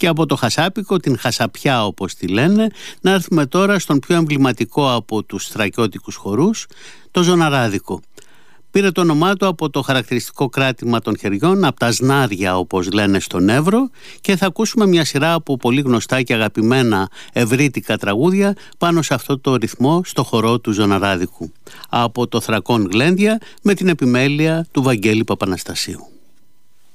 Και από το χασάπικο, την χασαπιά όπως τη λένε, να έρθουμε τώρα στον πιο εμβληματικό από τους στρακιώτικους χορούς, το ζωναράδικο. Πήρε το όνομά του από το χαρακτηριστικό κράτημα των χεριών, από τα σνάρια όπως λένε στον Εύρο, και θα ακούσουμε μια σειρά από πολύ γνωστά και αγαπημένα ευρύτικα τραγούδια πάνω σε αυτό το ρυθμό στο χορό του ζωναράδικου. Από το Θρακών Γλέντια με την επιμέλεια του Βαγγέλη Παπαναστασίου.